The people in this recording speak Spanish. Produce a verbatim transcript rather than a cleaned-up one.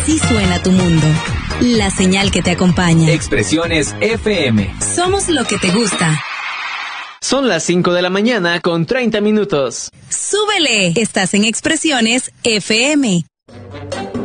Así suena tu mundo. La señal que te acompaña. Expresiones F M. Somos lo que te gusta. Son las cinco de la mañana con treinta minutos. ¡Súbele! Estás en Expresiones F M.